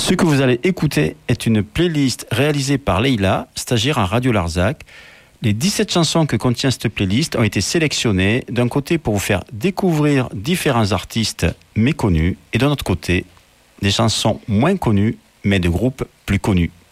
Ce que vous allez écouter est une playlist réalisée par Leïla, stagiaire à Radio Larzac. Les 17 chansons que contient cette playlist ont été sélectionnées d'un côté pour vous faire découvrir différents artistes méconnus et d'un autre côté des chansons moins connues mais de groupes plus connus.